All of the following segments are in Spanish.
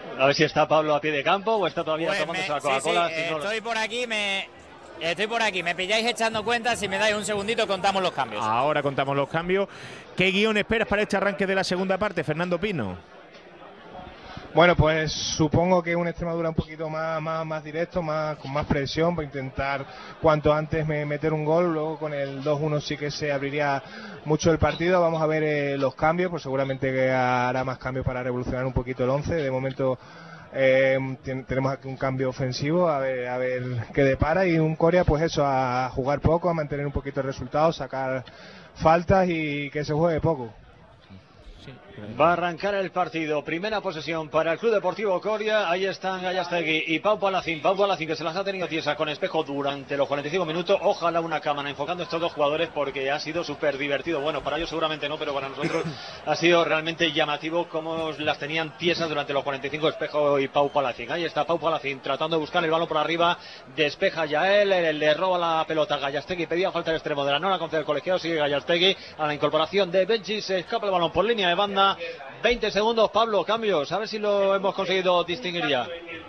A ver si está Pablo a pie de campo o está todavía tomándose la Coca-Cola. Sí, estoy por aquí, me pilláis echando cuentas. Si me dais un segundito contamos los cambios. Ahora contamos los cambios. ¿Qué guión esperas para este arranque de la segunda parte, Fernando Pino? Bueno, pues supongo que un Extremadura un poquito más directo, con más presión, para intentar cuanto antes meter un gol. Luego con el 2-1 sí que se abriría mucho el partido. Vamos a ver los cambios, pues seguramente que hará más cambios para revolucionar un poquito el 11. De momento tenemos aquí un cambio ofensivo, a ver qué depara, y un Coria pues eso, a jugar poco, a mantener un poquito el resultado, sacar faltas y que se juegue poco. Va a arrancar el partido. Primera posesión para el Club Deportivo Coria. Ahí están Gallastegui y Pau Palacín. Pau Palacín, que se las ha tenido tiesa con Espejo durante los 45 minutos. Ojalá una cámara enfocando a estos dos jugadores, porque ha sido súper divertido. Bueno, para ellos seguramente no, pero para nosotros ha sido realmente llamativo cómo las tenían tiesas durante los 45 Espejo y Pau Palacín. Ahí está Pau Palacín tratando de buscar el balón por arriba. Despeja ya él, le roba la pelota a Gallastegui. Pedía falta el extremo de la, no la concede el colegiado. Sigue Gallastegui a la incorporación de Benji. Se escapa el balón por línea de banda. 20 segundos, Pablo, cambios, a ver si lo hemos conseguido distinguir ya.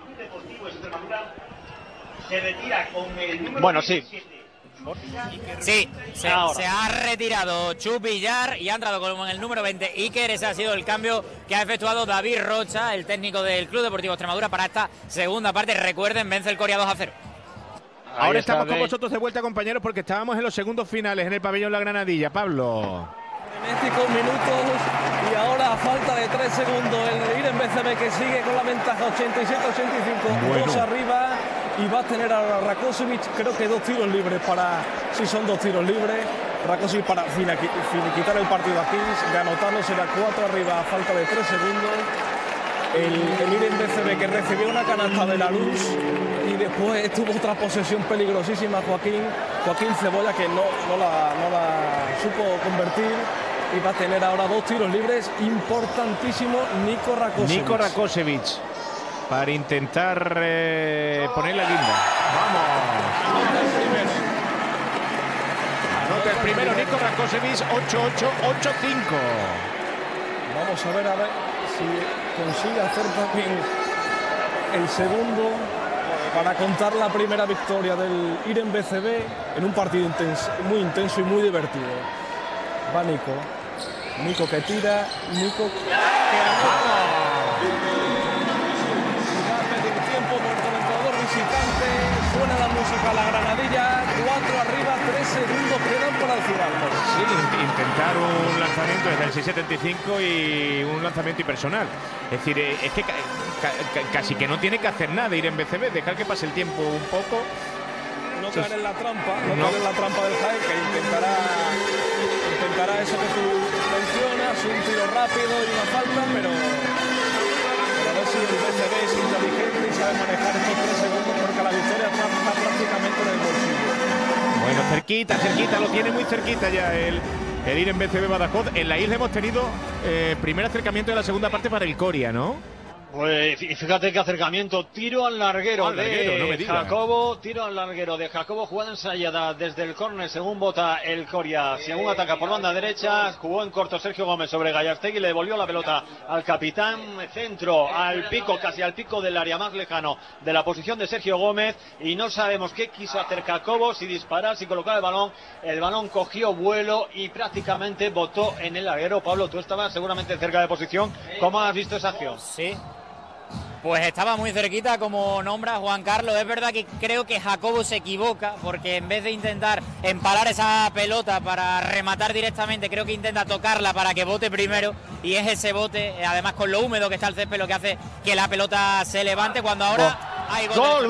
Bueno, sí. Sí, se ha retirado Chubillar y ha entrado con el número 20 Iker. Ese ha sido el cambio que ha efectuado David Rocha, el técnico del Club Deportivo Extremadura, para esta segunda parte. Recuerden, vence el Coria 2-0. Ahora estamos con vosotros de vuelta, compañeros, porque estábamos en los segundos finales en el pabellón La Granadilla. Pablo. Minutos y ahora a falta de 3 segundos el IREM BCB, que sigue con la ventaja 87-85, bueno. 2 arriba, y va a tener a Rakosevic, creo que 2 tiros libres si son 2 tiros libres, Rakosevic para finiquitar el partido aquí, de anotarlo será 4 arriba a falta de 3 segundos. El IREM BCB, que recibió una canasta de la Luz, y después tuvo otra posesión peligrosísima Joaquín Cebolla, que no la supo convertir, y va a tener ahora 2 tiros libres importantísimos Niko Rakosevic para intentar poner la guinda. Vamos. Anota el primero Niko Rakosevic, 8-8-8-5. Vamos a ver si consigue hacer también el segundo para contar la primera victoria del IREM BCB en un partido muy intenso y muy divertido. Va Niko que tira, Niko que anota. Va a pedir tiempo por el comentador visitante. Suena la música a La Granadilla. 4 arriba, 3 segundos quedan para el final. Sí, intentar un lanzamiento desde el 6.75 y un lanzamiento impersonal. Es decir, es que casi que no tiene que hacer nada ir en BCB, dejar que pase el tiempo un poco. No caer en la trampa, caer en la trampa del Jaén, que intentará eso que tú mencionas, un tiro rápido y una falta, pero a ver si el BCB es inteligente y sabe manejar estos 3 segundos, porque la victoria está prácticamente en el bolsillo. Bueno, cerquita, lo tiene muy cerquita ya el IREM BCB Badajoz. En la isla hemos tenido primer acercamiento de la segunda parte para el Coria, ¿no? Pues fíjate qué acercamiento, tiro al larguero de Jacobo, jugada ensayada desde el córner según vota el Coria, según ataca por banda derecha, jugó en corto Sergio Gómez sobre Gallastegui, le devolvió la pelota al capitán, centro al pico, casi al pico del área más lejano de la posición de Sergio Gómez, y no sabemos qué quiso hacer Jacobo, si disparar, si colocar el balón cogió vuelo y prácticamente botó en el larguero. Pablo, tú estabas seguramente cerca de posición, ¿cómo has visto esa acción? Sí. Pues estaba muy cerquita, como nombra Juan Carlos. Es verdad que creo que Jacobo se equivoca, porque en vez de intentar empalar esa pelota para rematar directamente, creo que intenta tocarla para que bote primero, y es ese bote, además con lo húmedo que está el césped, lo que hace que la pelota se levante cuando ahora hay gol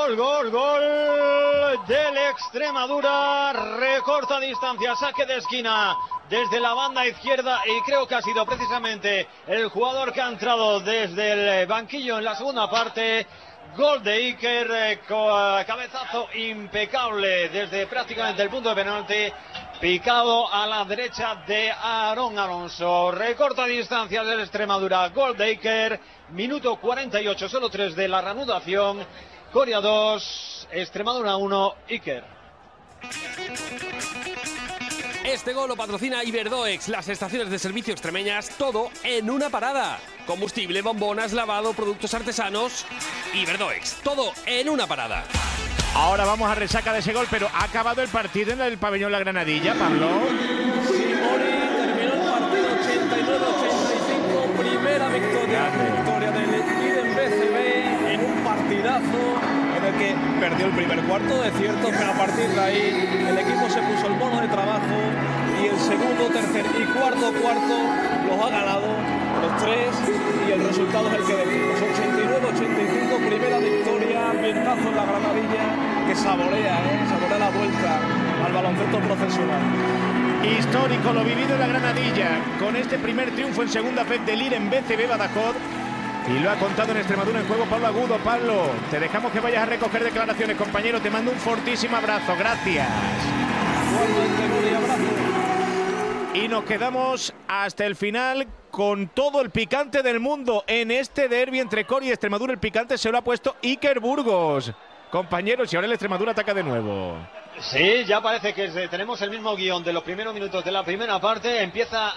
del Extremadura, recorta distancia, saque de esquina desde la banda izquierda, y creo que ha sido precisamente el jugador que ha entrado desde el banquillo en la segunda parte. Gol de Iker, cabezazo impecable desde prácticamente el punto de penalti, picado a la derecha de Aarón Alonso. Recorta distancias del Extremadura, gol de Iker, minuto 48, solo 3 de la reanudación. Coria 2, Extremadura 1, Iker. Este gol lo patrocina Iberdoex, las estaciones de servicio extremeñas, todo en una parada. Combustible, bombonas, lavado, productos artesanos. Iberdoex, todo en una parada. Ahora vamos a resaca de ese gol, pero ha acabado el partido en el pabellón La Granadilla, Pablo. Sí, Mori, terminó el partido 89-85, primera victoria del Líder BCB en un partidazo en el que perdió el primer cuarto, es cierto, pero a partir de ahí el equipo se puso el mono de trabajo y el segundo, tercer y cuarto los ha ganado los tres y el resultado es el que decimos. 89-85, primera victoria, ventazo en La Granadilla que saborea la vuelta al baloncesto profesional. Histórico lo vivido en La Granadilla con este primer triunfo en segunda vez del IR en BCB Badajoz. Y lo ha contado en Extremadura en juego Pablo Agudo. Pablo, te dejamos que vayas a recoger declaraciones, compañero. Te mando un fortísimo abrazo. Gracias. Y nos quedamos hasta el final con todo el picante del mundo en este derbi entre Coria y Extremadura. El picante se lo ha puesto Iker Burgos. Compañeros, y ahora el Extremadura ataca de nuevo. Sí, ya parece que tenemos el mismo guión de los primeros minutos de la primera parte. Empieza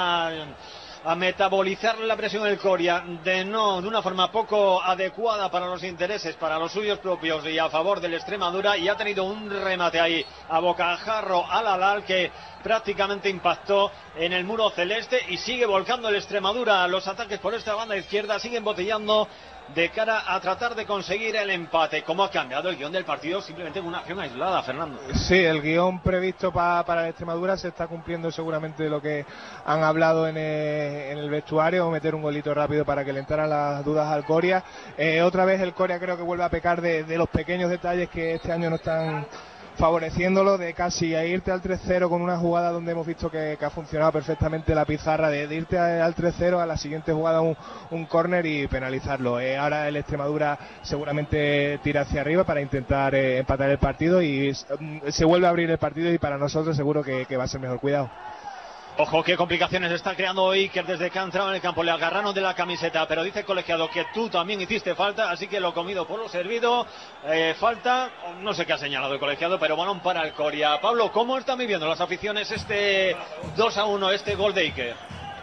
a metabolizar la presión del Coria de una forma poco adecuada para los intereses, para los suyos propios y a favor del Extremadura, y ha tenido un remate ahí a bocajarro al Alal que prácticamente impactó en el muro celeste y sigue volcando el Extremadura. Los ataques por esta banda izquierda siguen embotellando de cara a tratar de conseguir el empate. ¿Cómo ha cambiado el guión del partido? Simplemente en una acción aislada, Fernando. Sí, el guión previsto para la Extremadura se está cumpliendo seguramente lo que han hablado en el vestuario, meter un golito rápido para que le entraran las dudas al Coria. Otra vez el Coria creo que vuelve a pecar de los pequeños detalles que este año no están favoreciéndolo, de casi a irte al 3-0 con una jugada donde hemos visto que ha funcionado perfectamente la pizarra, de irte al 3-0 a la siguiente jugada un córner y penalizarlo. Ahora el Extremadura seguramente tira hacia arriba para intentar empatar el partido y se vuelve a abrir el partido, y para nosotros seguro que va a ser mejor. Cuidado. Ojo, qué complicaciones está creando Iker desde que ha entrado en el campo. Le agarraron de la camiseta, pero dice el colegiado que tú también hiciste falta, así que lo comido por lo servido. Falta, no sé qué ha señalado el colegiado, pero balón para el Coria. Pablo, ¿cómo están viviendo las aficiones este 2-1, este gol de Iker?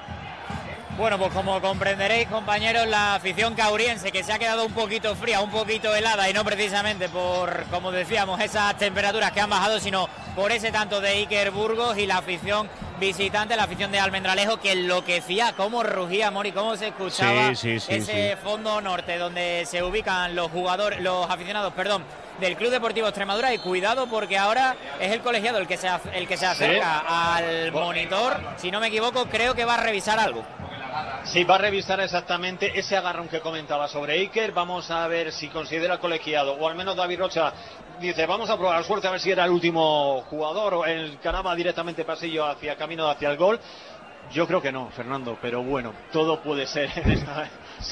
Bueno, pues como comprenderéis, compañeros, la afición cauriense, que se ha quedado un poquito fría, un poquito helada, y no precisamente por, como decíamos, esas temperaturas que han bajado, sino por ese tanto de Iker Burgos, y la afición visitante, la afición de Almendralejo, que enloquecía, cómo rugía, Mori, cómo se escuchaba ese fondo norte donde se ubican los aficionados, del Club Deportivo Extremadura. Y cuidado, porque ahora es el colegiado el que se acerca al monitor, si no me equivoco, creo que va a revisar algo. Sí, va a revisar exactamente ese agarrón que comentaba sobre Iker. Vamos a ver si considera colegiado, o al menos David Rocha dice, vamos a probar suerte a ver si era el último jugador o el caraba directamente pasillo camino hacia el gol. Yo creo que no, Fernando, pero bueno, todo puede ser en esta,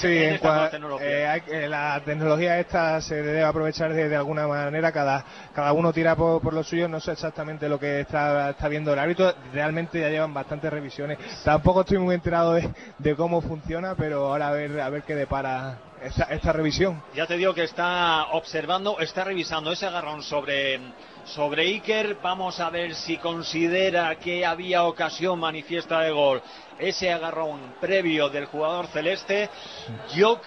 tecnología. La tecnología esta se debe aprovechar de alguna manera, cada uno tira por lo suyo. No sé exactamente lo que está viendo el árbitro, realmente ya llevan bastantes revisiones. Tampoco estoy muy enterado de cómo funciona, pero ahora a ver qué depara esta revisión. Ya te digo que está observando, está revisando ese agarrón sobre Iker. Vamos a ver si considera que había ocasión manifiesta de gol. Ese agarrón previo del jugador celeste. Yo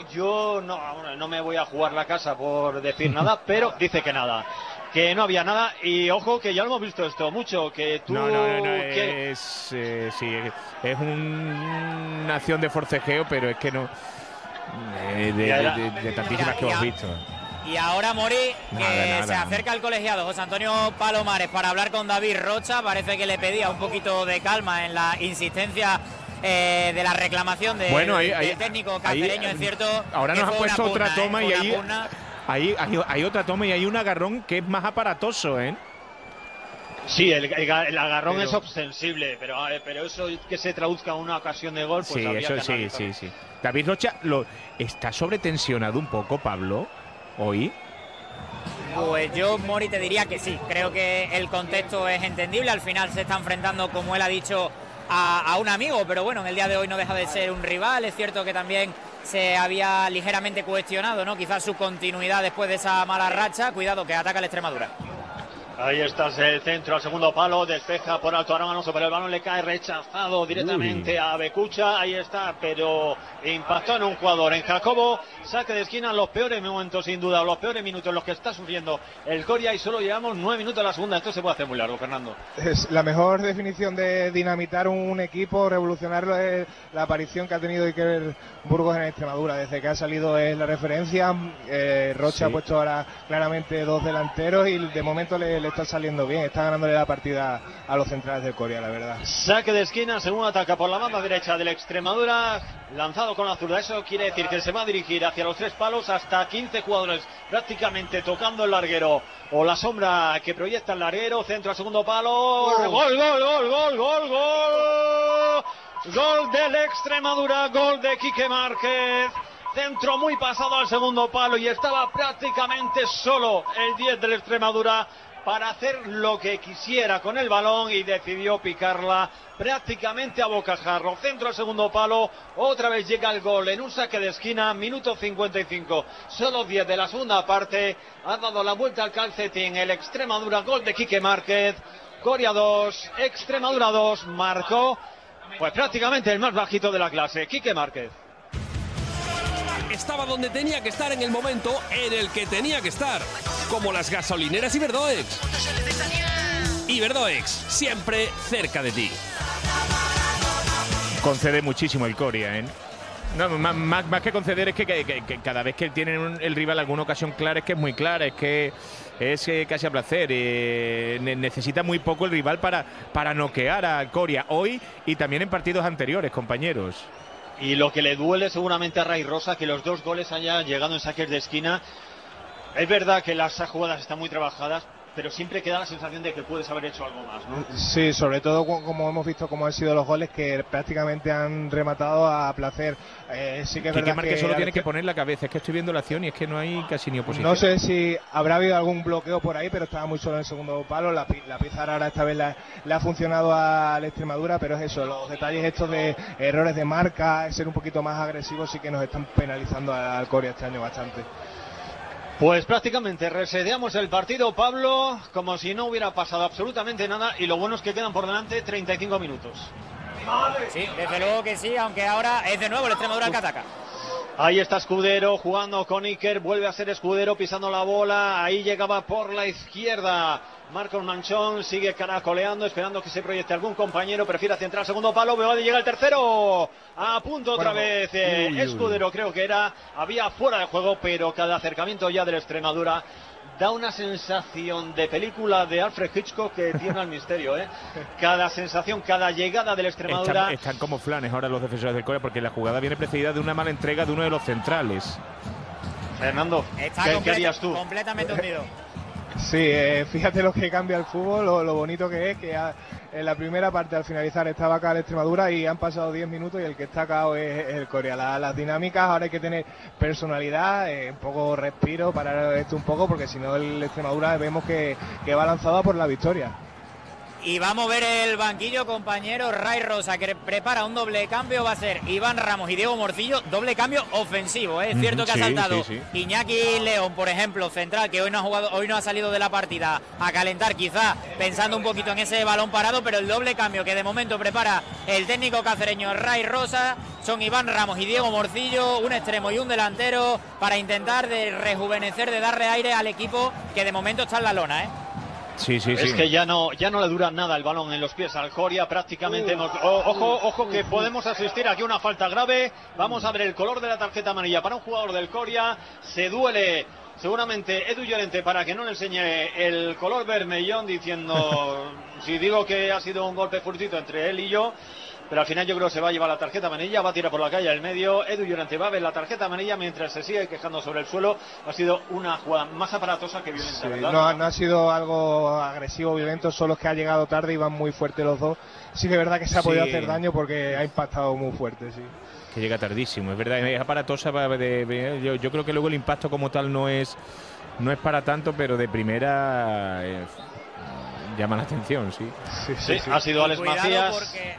no me voy a jugar la casa por decir nada, pero dice que nada, que no había nada. Y ojo, que ya lo hemos visto esto mucho, que tú... No, es una acción de forcejeo, pero es que no... de tantísimas que hemos visto. Y ahora Mori, se acerca al colegiado José Antonio Palomares para hablar con David Rocha. Parece que le pedía un poquito de calma en la insistencia de la reclamación del técnico cacereño. Es cierto. Ahora nos ha puesto otra toma y hay otra toma y hay un agarrón que es más aparatoso, ¿eh? Sí, el agarrón es ostensible, pero eso que se traduzca en una ocasión de gol, pues sí, eso sí. David Rocha está sobretensionado un poco, Pablo, hoy. Pues yo, Mori, te diría que sí. Creo que el contexto es entendible. Al final se está enfrentando, como él ha dicho, a un amigo, pero bueno, en el día de hoy no deja de ser un rival. Es cierto que también se había ligeramente cuestionado, ¿no? Quizás su continuidad después de esa mala racha. Cuidado, que ataca el Extremadura. Ahí está el centro al segundo palo, despeja por alto Aramanos, pero el balón le cae rechazado directamente a Becucha. Ahí está, pero impactó en un jugador, en Jacobo. Saque de esquina, los peores momentos sin duda, los peores minutos los que está sufriendo el Coria, y solo llevamos 9 minutos a la segunda. Esto se puede hacer muy largo, Fernando. Es la mejor definición de dinamitar un equipo, revolucionarlo, es la aparición que ha tenido Iker Burgos en Extremadura. Desde que ha salido es la referencia. Rocha ha puesto ahora claramente 2 delanteros y de momento le está saliendo bien, está ganándole la partida a los centrales del Coria, la verdad. Saque de esquina, segundo ataca por la banda derecha del Extremadura, lanzado con la zurda. Eso quiere decir que se va a dirigir hacia los 3 palos, hasta 15 jugadores prácticamente tocando el larguero o la sombra que proyecta el larguero. Centro al segundo palo, gol del Extremadura, gol de Quique Márquez. Centro muy pasado al segundo palo y estaba prácticamente solo el 10 del Extremadura para hacer lo que quisiera con el balón, y decidió picarla prácticamente a bocajarro. Centro al segundo palo, otra vez llega el gol en un saque de esquina, minuto 55, solo 10 de la segunda parte. Ha dado la vuelta al calcetín el Extremadura, gol de Quique Márquez. Coria 2, Extremadura 2, marcó pues prácticamente el más bajito de la clase, Quique Márquez. Estaba donde tenía que estar en el momento en el que tenía que estar, como las gasolineras Iberdoex. Iberdoex, siempre cerca de ti. Concede muchísimo el Coria, ¿eh? No, más que conceder es que cada vez que tiene el rival alguna ocasión clara, es que es muy clara, es que es casi a placer. Necesita muy poco el rival para noquear al Coria hoy y también en partidos anteriores, compañeros. Y lo que le duele seguramente a Ray Rosa, que los 2 goles hayan llegado en saques de esquina. Es verdad que las jugadas están muy trabajadas, pero siempre queda la sensación de que puedes haber hecho algo más, ¿no? Sí, sobre todo como hemos visto cómo han sido los goles, que prácticamente han rematado a placer. Sí que es verdad que solo tiene que poner la cabeza. Es que estoy viendo la acción y es que no hay casi ni oposición. No sé si habrá habido algún bloqueo por ahí, pero estaba muy solo en el segundo palo. La pizarra ahora esta vez le ha funcionado a la Extremadura, pero es eso, los detalles estos de errores de marca, ser un poquito más agresivos, sí que nos están penalizando al Coria este año bastante. Pues prácticamente reseteamos el partido, Pablo, como si no hubiera pasado absolutamente nada, y lo bueno es que quedan por delante 35 minutos. Sí, desde luego que sí, aunque ahora es de nuevo el Extremadura el que ataca. Ahí está Escudero jugando con Iker, vuelve a ser Escudero pisando la bola, ahí llegaba por la izquierda Marcos Manchón, sigue caracoleando, esperando que se proyecte algún compañero, prefiere centrar segundo palo, veo que llega el tercero, a punto otra vez, Escudero creo que había fuera de juego, pero cada acercamiento ya del Extremadura da una sensación de película de Alfred Hitchcock que tiene al misterio, ¿eh? Cada sensación, cada llegada del Extremadura. Están como flanes ahora los defensores del Coria, porque la jugada viene precedida de una mala entrega de uno de los centrales. Fernando, ¿qué harías tú? Completamente hundido. Sí, fíjate lo que cambia el fútbol, lo bonito que es, que en la primera parte al finalizar estaba acá el Extremadura y han pasado 10 minutos y el que está acá es el Coria. Las dinámicas, ahora hay que tener personalidad, un poco respiro, parar esto un poco, porque si no el Extremadura vemos que va lanzado por la victoria. Y vamos a ver el banquillo, compañero. Ray Rosa, que prepara un doble cambio, va a ser Iván Ramos y Diego Morcillo, doble cambio ofensivo, ¿eh? Es cierto que ha saltado Iñaki León, por ejemplo, central, que hoy no ha salido de la partida a calentar, quizá pensando un poquito en ese balón parado, pero el doble cambio que de momento prepara el técnico cacereño Ray Rosa son Iván Ramos y Diego Morcillo, un extremo y un delantero, para intentar de rejuvenecer, de darle aire al equipo que de momento está en la lona, ¿eh? Sí. Es que ya no le dura nada el balón en los pies al Coria, prácticamente. Ojo que podemos asistir aquí a una falta grave. Vamos a ver el color de la tarjeta amarilla para un jugador del Coria. Se duele seguramente Edu Llorente para que no le enseñe el color vermellón, diciendo si digo que ha sido un golpe fortuito entre él y yo. Pero al final yo creo que se va a llevar la tarjeta amarilla, va a tirar por la calle al medio. Edu Llorente va a ver la tarjeta amarilla mientras se sigue quejando sobre el suelo. Ha sido una jugada más aparatosa que violenta, sí, ¿verdad? No ha sido algo agresivo, violento, solo es que ha llegado tarde y van muy fuertes los dos. Sí que es verdad que se ha podido hacer daño porque ha impactado muy fuerte, sí. Que llega tardísimo, es verdad, es aparatosa. Yo creo que luego el impacto como tal no es para tanto, pero de primera llama la atención, sí. Sí. Ha sido Alex Macías. Porque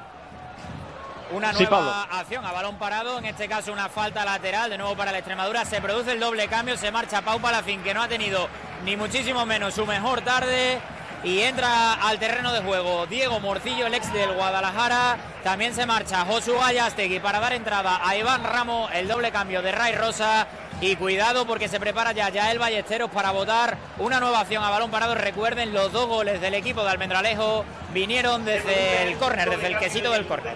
una nueva acción a balón parado, en este caso una falta lateral, de nuevo para la Extremadura. Se produce el doble cambio, se marcha Pau Palacín, que no ha tenido ni muchísimo menos su mejor tarde. y entra al terreno de juego Diego Morcillo, el ex del Guadalajara. También se marcha Josu Gallastegui para dar entrada a Iván Ramos, el doble cambio de Ray Rosa. Y cuidado porque se prepara ya el Ballesteros para votar una nueva acción a balón parado. Recuerden, los 2 goles del equipo de Almendralejo vinieron desde el córner, desde el quesito del córner.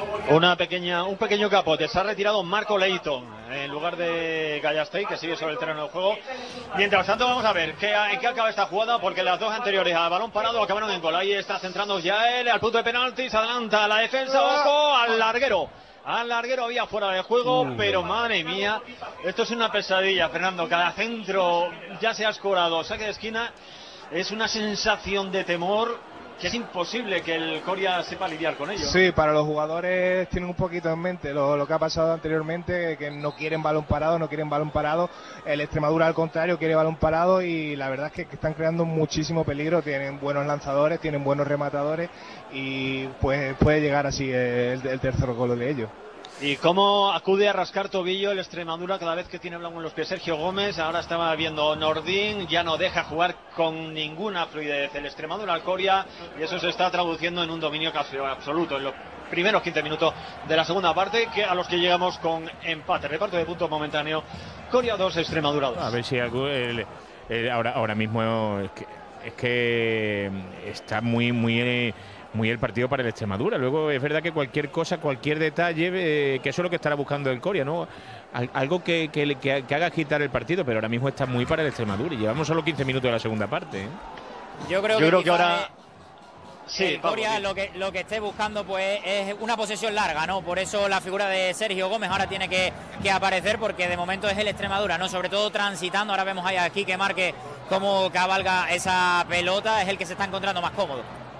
Un pequeño capote. Se ha retirado Marco Leighton en lugar de Gallastegui, que sigue sobre el terreno de juego. Mientras tanto, vamos a ver en qué acaba esta jugada, porque las 2 anteriores a balón parado acabaron en gol. Ahí está centrando ya él al punto de penalti. Se adelanta la defensa, ojo al larguero. Al larguero había fuera de juego, pero madre mía, esto es una pesadilla, Fernando. Cada centro, ya se ha escorado, saque de esquina, es una sensación de temor que es imposible que el Coria sepa lidiar con ello. Sí, para los jugadores tienen un poquito en mente lo que ha pasado anteriormente, que no quieren balón parado. El Extremadura al contrario quiere balón parado, y la verdad es que están creando muchísimo peligro. Tienen buenos lanzadores, tienen buenos rematadores, y pues puede llegar así el tercer gol de ellos. Y cómo acude a rascar tobillo el Extremadura cada vez que tiene blanco en los pies Sergio Gómez. Ahora estaba viendo Nordín, ya no deja jugar con ninguna fluidez el Extremadura al Coria, y eso se está traduciendo en un dominio casi absoluto en los primeros 15 minutos de la segunda parte, que a los que llegamos con empate. Reparto de puntos momentáneo, Coria 2, Extremadura 2. A ver si algo ahora mismo es que está muy el partido para el Extremadura. Luego es verdad que cualquier cosa, cualquier detalle, que eso es lo que estará buscando el Coria, ¿no? Algo que haga agitar el partido, pero ahora mismo está muy para el Extremadura y llevamos solo 15 minutos de la segunda parte, ¿eh? Yo creo que ahora sí, el Coria lo que esté buscando pues es una posesión larga, ¿no? Por eso la figura de Sergio Gómez ahora tiene que aparecer, porque de momento es el Extremadura, ¿no? Sobre todo transitando. Ahora vemos ahí a Quique Márquez cómo cabalga esa pelota, es el que se está encontrando más cómodo.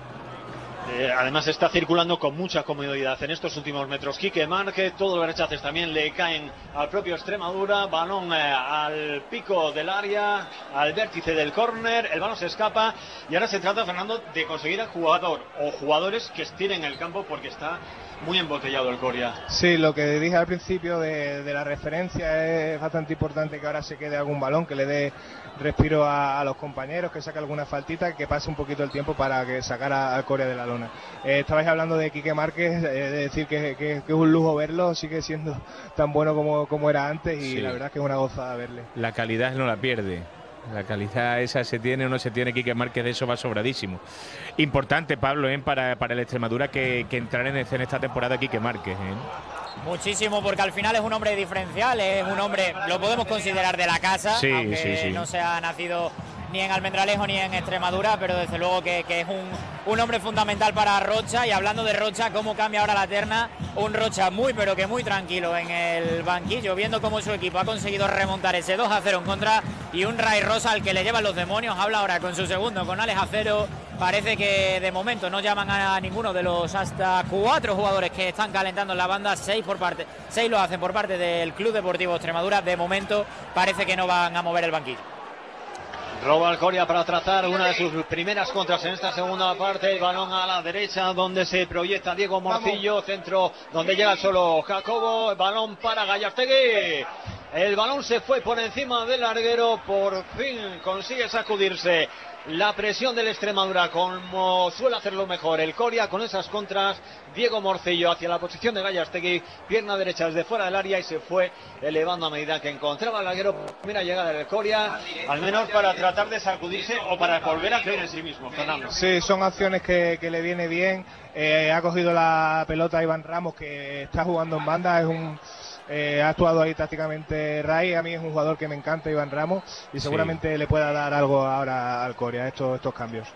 Además está circulando con mucha comodidad en estos últimos metros. Quique Márquez, todos los rechaces también le caen al propio Extremadura. Balón al pico del área, al vértice del córner. El balón se escapa y ahora se trata, Fernando, de conseguir al jugador o jugadores que estiren el campo, porque está muy embotellado el Coria. Sí, lo que dije al principio de la referencia, es bastante importante que ahora se quede algún balón, que le dé respiro a los compañeros, que saque alguna faltita, que pase un poquito el tiempo para que sacara al Coria de la lona. Estabais hablando de Quique Márquez, de decir que es un lujo verlo, sigue siendo tan bueno como era antes, y sí, la verdad es que es una gozada verle. La calidad no la pierde. La calidad esa se tiene o no se tiene. Quique Márquez de eso va sobradísimo. Importante, Pablo, para el Extremadura que entrar en esta temporada Quique Márquez, Muchísimo, porque al final es un hombre diferencial, es un hombre, lo podemos considerar de la casa, sí, aunque sí. no se ha nacido ni en Almendralejo ni en Extremadura, pero desde luego que es un hombre fundamental para Rocha. Y hablando de Rocha, cómo cambia ahora la terna, un Rocha muy pero que muy tranquilo en el banquillo, viendo cómo su equipo ha conseguido remontar ese 2-0 en contra, y un Ray Rosa al que le llevan los demonios. Habla ahora con su segundo, con Alex Acero. Parece que de momento no llaman a ninguno de los hasta 4 jugadores que están calentando en la banda. 6 lo hacen por parte del Club Deportivo Extremadura. De momento parece que no van a mover el banquillo. Roba el Coria para trazar una de sus primeras contras en esta segunda parte. El balón a la derecha, donde se proyecta Diego Morcillo. Centro donde llega solo Jacobo. El balón para Gallastegui. El balón se fue por encima del larguero. Por fin consigue sacudirse la presión del Extremadura, como suele hacerlo mejor el Coria con esas contras. Diego Morcillo hacia la posición de Gallastegui, pierna derecha desde fuera del área, y se fue elevando a medida que encontraba el larguero. Primera llegada del Coria, al menos para tratar de sacudirse o para volver a creer en sí mismo, Fernando. Sí, son acciones que le viene bien. Ha cogido la pelota Iván Ramos, que está jugando en banda, ha actuado ahí tácticamente Ray. A mí es un jugador que me encanta, Iván Ramos, y seguramente le pueda dar algo ahora al Coria, estos cambios.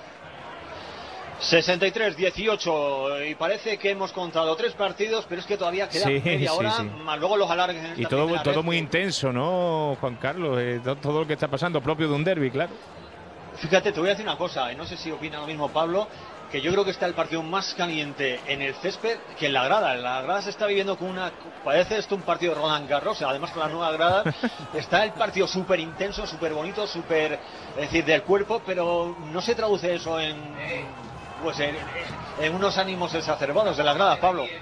63-18, y parece que hemos contado 3 partidos, pero es que todavía queda media hora, más luego los alargues en esta y todo muy intenso, ¿no, Juan Carlos? Todo lo que está pasando, propio de un derbi, claro. Fíjate, te voy a decir una cosa, y no sé si opina lo mismo Pablo, que yo creo que está el partido más caliente en el césped que en la grada. En la grada se está viviendo con parece esto un partido de Roland Garros, además con las nuevas gradas. Está el partido súper intenso, súper bonito, súper, es decir, del cuerpo, pero no se traduce eso en unos ánimos exacerbados de las gradas, Pablo.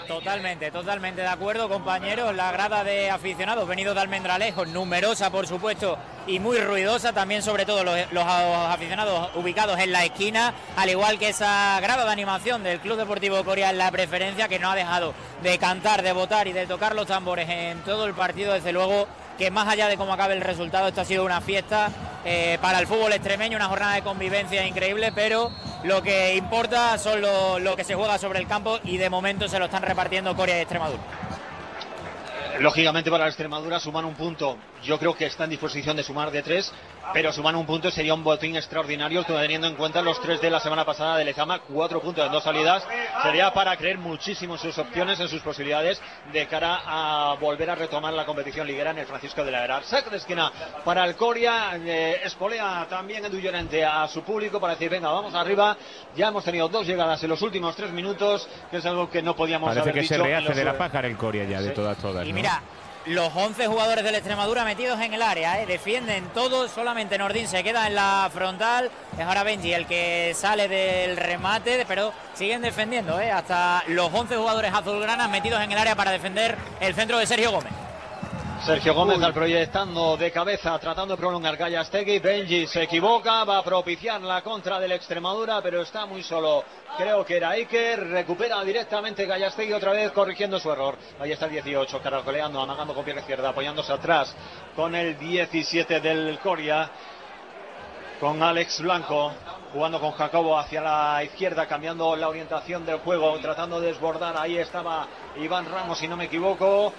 Totalmente de acuerdo, compañeros. La grada de aficionados venidos de Almendralejo, numerosa por supuesto y muy ruidosa, también sobre todo los aficionados ubicados en la esquina, al igual que esa grada de animación del Club Deportivo Coria en la preferencia, que no ha dejado de cantar, de votar y de tocar los tambores en todo el partido. Desde luego que más allá de cómo acabe el resultado, esto ha sido una fiesta para el fútbol extremeño, una jornada de convivencia increíble, pero lo que importa son lo que se juega sobre el campo, y de momento se lo están repartiendo Coria y Extremadura. Lógicamente para la Extremadura sumar un punto, yo creo que está en disposición de sumar de 3, pero sumar un punto sería un botín extraordinario, teniendo en cuenta los 3 de la semana pasada de Lezama, 4 puntos en 2 salidas, sería para creer muchísimo en sus opciones, en sus posibilidades de cara a volver a retomar la competición liguera en el Francisco de la Herrera. Saque de esquina para el Coria, espolea también Edu Llorente a su público para decir, venga, vamos arriba, ya hemos tenido 2 llegadas en los últimos 3 minutos, que es algo que no podíamos haber dicho. Parece que se rehace de la pájara el Coria ya, de todas, y ¿no? Mira, los 11 jugadores del Extremadura metidos en el área, defienden todos, solamente Nordín se queda en la frontal, es ahora Benji el que sale del remate, pero siguen defendiendo, hasta los 11 jugadores azulgranas metidos en el área para defender el centro de Sergio Gómez. Sergio Gómez al proyectando de cabeza, tratando de prolongar Gallastegui. Benji se equivoca, va a propiciar la contra del Extremadura, pero está muy solo. Creo que era Iker, recupera directamente Gallastegui otra vez, corrigiendo su error. Ahí está el 18, caracoleando, amagando con pierna izquierda, apoyándose atrás con el 17 del Coria, con Alex Blanco, jugando con Jacobo hacia la izquierda, cambiando la orientación del juego, tratando de desbordar. Ahí estaba Iván Ramos, si no me equivoco.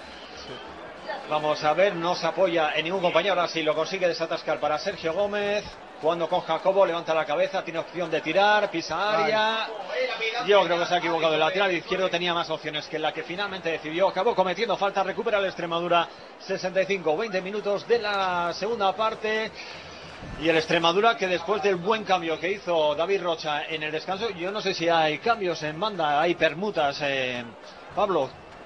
Vamos a ver, no se apoya en ningún compañero, ahora sí lo consigue desatascar para Sergio Gómez, jugando con Jacobo, levanta la cabeza, tiene opción de tirar, pisa área. Yo creo que se ha equivocado, el lateral izquierdo tenía más opciones que la que finalmente decidió, acabó cometiendo falta, recupera la Extremadura. 65-20 minutos de la segunda parte. Y el Extremadura, que después del buen cambio que hizo David Rocha en el descanso, yo no sé si hay cambios en banda, hay permutas, Pablo.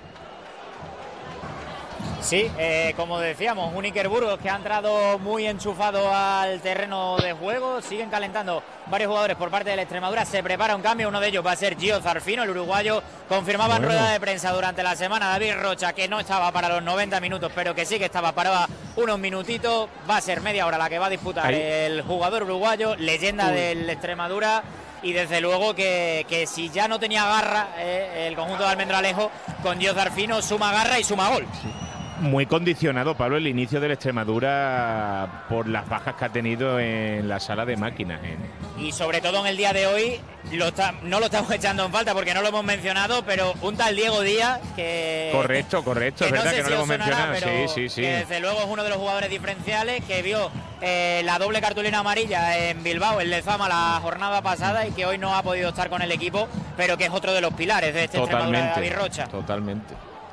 Sí, como decíamos, un Iker Burgos que ha entrado muy enchufado al terreno de juego. Siguen calentando varios jugadores por parte de la Extremadura. Se prepara un cambio, uno de ellos va a ser Gio Zarfino, el uruguayo. Confirmaba en rueda de prensa durante la semana David Rocha que no estaba para los 90 minutos, pero que sí que estaba para unos minutitos. Va a ser media hora la que va a disputar el jugador uruguayo, leyenda del Extremadura. Y desde luego que si ya no tenía garra el conjunto de Almendralejo, con Gio Zarfino suma garra y suma gol. Sí. Muy condicionado, Pablo, el inicio de la Extremadura por las bajas que ha tenido en la sala de máquinas. Y sobre todo en el día de hoy, no lo estamos echando en falta porque no lo hemos mencionado, pero un tal Diego Díaz que... Correcto, es verdad que no lo hemos mencionado. Sí. Que desde luego es uno de los jugadores diferenciales, que vio la doble cartulina amarilla en Bilbao, en Lezama, la jornada pasada, y que hoy no ha podido estar con el equipo, pero que es otro de los pilares de este Extremadura de David Rocha. Totalmente.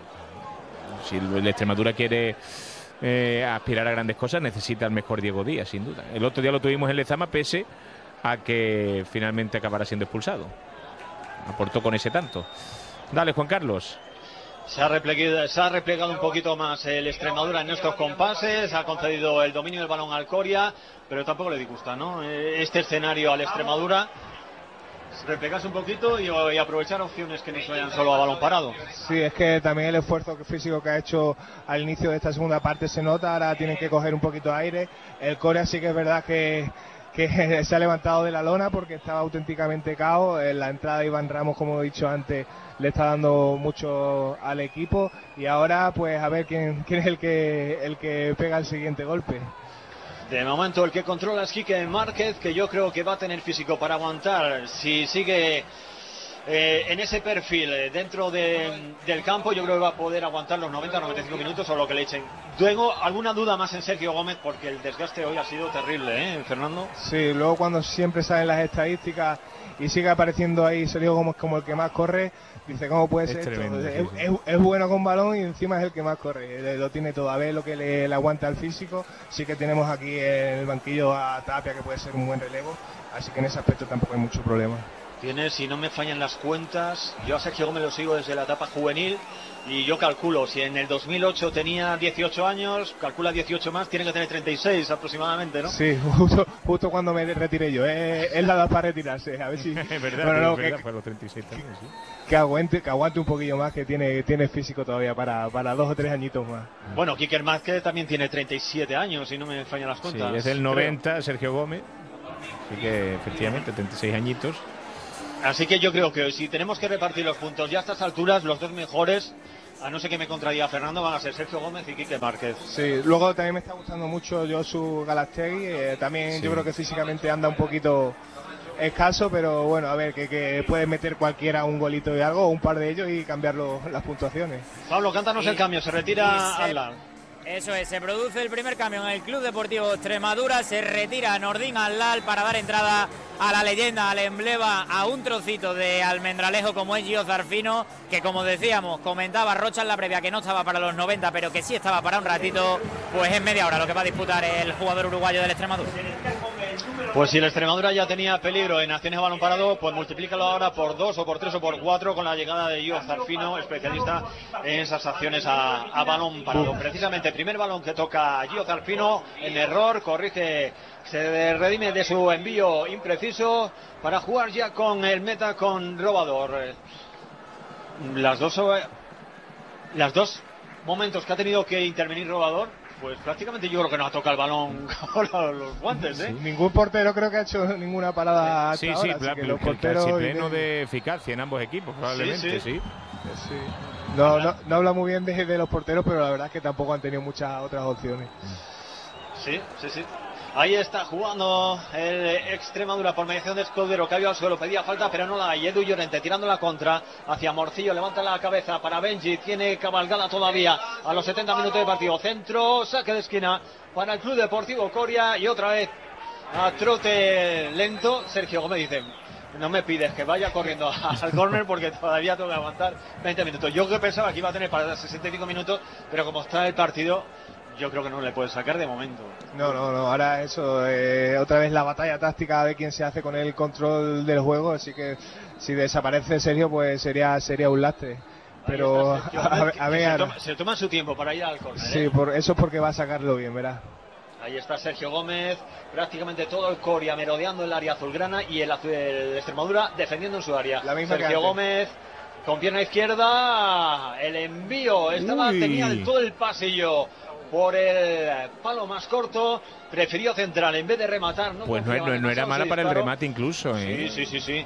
Si el Extremadura quiere aspirar a grandes cosas, necesita el mejor Diego Díaz, sin duda. El otro día lo tuvimos en Lezama, pese a que finalmente acabara siendo expulsado. Aportó con ese tanto. Dale, Juan Carlos. Se ha replegado un poquito más el Extremadura en estos compases, ha concedido el dominio del balón al Coria, pero tampoco le disgusta, ¿no? Este escenario al Extremadura. Replegarse un poquito y aprovechar opciones que no se vayan solo a balón parado. Sí, es que también el esfuerzo físico que ha hecho al inicio de esta segunda parte se nota, ahora tienen que coger un poquito de aire. El Corea sí que es verdad que se ha levantado de la lona porque estaba auténticamente cao. En la entrada de Iván Ramos, como he dicho antes, le está dando mucho al equipo, y ahora pues a ver quién es el que pega el siguiente golpe. De momento el que controla es Quique Márquez, que yo creo que va a tener físico para aguantar. Si sigue en ese perfil dentro del campo, yo creo que va a poder aguantar los 90-95 minutos o lo que le echen. Tengo alguna duda más en Sergio Gómez porque el desgaste hoy ha sido terrible, Fernando. Sí, luego cuando siempre salen las estadísticas y sigue apareciendo ahí Sergio Gómez como el que más corre, dice, ¿cómo puede ser tremendo, esto? Es bueno con balón y encima es el que más corre, lo tiene todo. A ver lo que le aguanta al físico. Sí que tenemos aquí en el banquillo a Tapia, que puede ser un buen relevo, así que en ese aspecto tampoco hay mucho problema. Tiene, si no me fallan las cuentas, yo a Sergio Gómez lo sigo desde la etapa juvenil y yo calculo, si en el 2008 tenía 18 años, calcula 18 más, tiene que tener 36 aproximadamente, ¿no? Sí, justo cuando me retiré yo, es la edad para retirarse, a ver si... Es verdad, bueno, no, fue a los 36 también, sí. Que aguante un poquillo más, que tiene físico todavía para 2 o 3 añitos más. Bueno, Kiker Márquez también tiene 37 años, si no me fallan las cuentas. Sí, es del 90, Sergio Gómez, así que efectivamente 36 añitos. Así que yo creo que si tenemos que repartir los puntos ya a estas alturas, los dos mejores, a no ser que me contradiga Fernando, van a ser Sergio Gómez y Kiker Márquez. Sí, luego también me está gustando mucho Josu Galastegui, también sí. Yo creo que físicamente anda un poquito escaso, pero bueno, a ver, que puede meter cualquiera un golito y algo, o un par de ellos y cambiar las puntuaciones. Pablo, cántanos el cambio, se retira Alal. Eso es, se produce el primer cambio en el Club Deportivo Extremadura, se retira Nordín Alal para dar entrada a la leyenda, al emblema, a un trocito de almendralejo como es Gio Zarfino, que como decíamos, comentaba Rocha en la previa que no estaba para los 90, pero que sí estaba para un ratito, pues en media hora lo que va a disputar el jugador uruguayo del Extremadura. Pues si el Extremadura ya tenía peligro en acciones de balón parado, pues multiplícalo ahora por 2 o por 3 o por 4 con la llegada de Gio Zarfino, especialista en esas acciones a balón parado. Precisamente, primer balón que toca Gio Zarfino, en error, corrige, se redime de su envío impreciso para jugar ya con el meta, con Robador. Las dos momentos que ha tenido que intervenir Robador, pues prácticamente yo creo que no ha tocado el balón con los guantes, ¿eh? Sí, ningún portero creo que ha hecho ninguna parada hasta sí, ahora, sí, los porteros casi pleno de eficacia en ambos equipos, probablemente, sí. No habla muy bien de los porteros, pero la verdad es que tampoco han tenido muchas otras opciones. Sí. Ahí está jugando el Extremadura por mediación de Escudero, que al suelo, pedía falta, pero no la hay. Edu Llorente tirando la contra hacia Morcillo, levanta la cabeza para Benji, tiene cabalgada todavía a los 70 minutos de partido. Centro, saque de esquina para el Club Deportivo Coria y otra vez a trote lento. Sergio Gómez dice: no me pides que vaya corriendo al córner porque todavía tengo que aguantar 20 minutos. Yo que pensaba que iba a tener para 65 minutos, pero como está el partido, yo creo que no le puede sacar de momento. No, ahora eso, otra vez la batalla táctica a ver quién se hace con el control del juego, así que si desaparece Sergio pues sería un lastre. Pero a ver, se toma su tiempo para ir al córner. Sí, eso es porque va a sacarlo bien, verás. Ahí está Sergio Gómez, prácticamente todo el Coria merodeando el área azulgrana y el Extremadura defendiendo en su área. Sergio Gómez con pierna izquierda, el envío, tenía todo el pasillo por el palo más corto, prefirió centrar en vez de rematar. Pues no era mala para el remate incluso. Sí.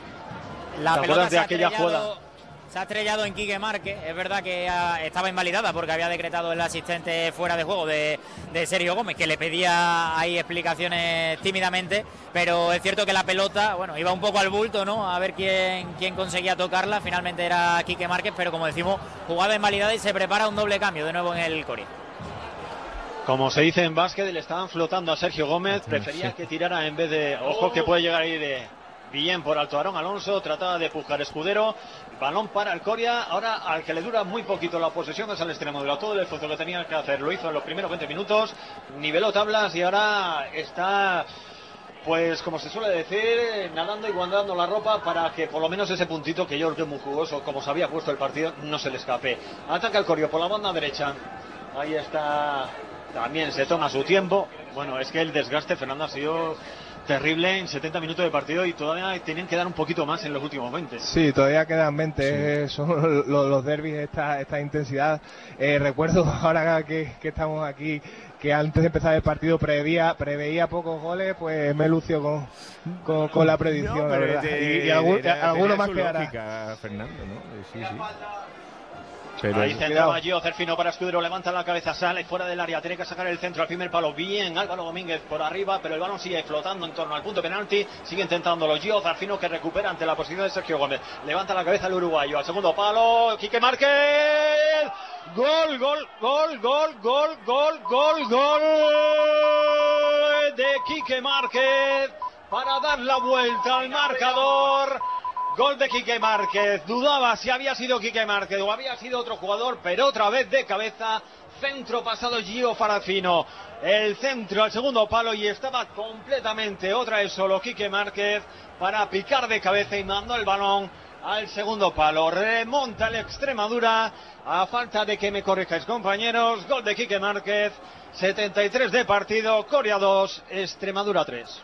La pelota de aquella jugada se ha estrellado en Quique Márquez. Es verdad que estaba invalidada porque había decretado el asistente fuera de juego de Sergio Gómez, que le pedía ahí explicaciones tímidamente, pero es cierto que la pelota, bueno, iba un poco al bulto, ¿no? A ver quién conseguía tocarla. Finalmente era Quique Márquez, pero como decimos, jugada invalidada y se prepara un doble cambio de nuevo en el Coria. Como se dice en básquet, le estaban flotando a Sergio Gómez, prefería que tirara en vez de... Ojo que puede llegar ahí de bien por Alto Arón Alonso, trataba de pujar Escudero, balón para el Coria, ahora al que le dura muy poquito la posesión es al Extremadura, todo el esfuerzo que tenía que hacer lo hizo en los primeros 20 minutos, niveló tablas y ahora está, pues como se suele decir, nadando y guardando la ropa para que por lo menos ese puntito que yo creo que es muy jugoso, como se había puesto el partido, no se le escape. Ataca el Coria por la banda derecha, ahí está... También se toma su tiempo. Bueno, es que el desgaste, Fernando, ha sido terrible en 70 minutos de partido y todavía tienen que dar un poquito más en los últimos 20. Sí, todavía quedan 20. Sí. Son los derbis, esta intensidad. Recuerdo ahora que estamos aquí, que antes de empezar el partido preveía pocos goles, pues me lució con la predicción, la verdad. Y alguno más quedará. Fernando, ¿no? Sí. Pero ahí centraba Gio Zarfino para Escudero, levanta la cabeza, sale fuera del área, tiene que sacar el centro al primer palo, bien Álvaro Domínguez por arriba, pero el balón sigue flotando en torno al punto penalti, sigue intentándolo Gio Zarfino, que recupera ante la posición de Sergio Gómez, levanta la cabeza el uruguayo, al segundo palo, Quique Márquez, gol de Quique Márquez para dar la vuelta al marcador. Gol de Quique Márquez. Dudaba si había sido Quique Márquez o había sido otro jugador, pero otra vez de cabeza. Centro pasado Gio Farfino. El centro al segundo palo y estaba completamente otra vez solo Quique Márquez para picar de cabeza y mandó el balón al segundo palo. Remonta el Extremadura a falta de que me corrijáis, compañeros. Gol de Quique Márquez. 73 de partido. Coria 2, Extremadura 3.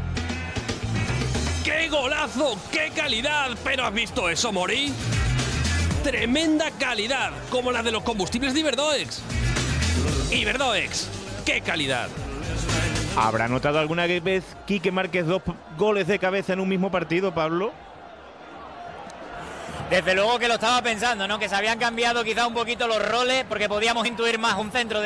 ¡Qué golazo! ¡Qué calidad! ¿Pero has visto eso, Mori? Tremenda calidad, como la de los combustibles de Iberdoex. Iberdoex, ¡qué calidad! ¿Habrá notado alguna vez Quique Márquez 2 goles de cabeza en un mismo partido, Pablo? Desde luego que lo estaba pensando, ¿no? Que se habían cambiado quizá un poquito los roles, porque podíamos intuir más un centro de